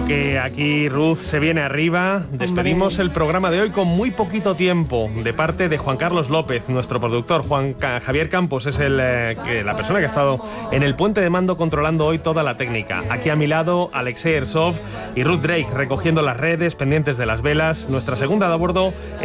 que aquí Ruth se viene arriba. Despedimos el programa de hoy con muy poquito tiempo de parte de Juan Carlos López, nuestro productor. Javier Campos es la persona que ha estado en el puente de mando controlando hoy toda la técnica. Aquí a mi lado, Alexei Ersov y Ruth Drake recogiendo las redes, pendientes de las velas. Nuestra segunda de a bordo